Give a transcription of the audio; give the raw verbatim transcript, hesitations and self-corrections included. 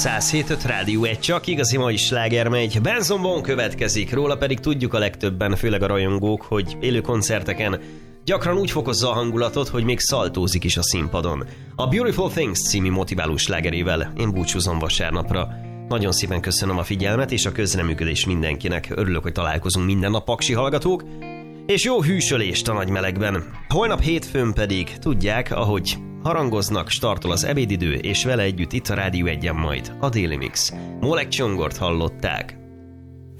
száz hét öt Rádió egy, csak igazi mai sláger megy. Benson Boone következik, róla pedig tudjuk a legtöbben, főleg a rajongók, hogy élő koncerteken gyakran úgy fokozza a hangulatot, hogy még szaltózik is a színpadon. A Beautiful Things című motiváló slágerével én búcsúzom vasárnapra. Nagyon szépen köszönöm a figyelmet és a közreműködés mindenkinek. Örülök, hogy találkozunk minden nap, paksi hallgatók. És jó hűsölést a nagy melegben. Holnap hétfőn pedig tudják, ahogy harangoznak, startol az ebédidő, és vele együtt itt a Rádió egyen majd a Déli Mix. Molek Csongort hallották.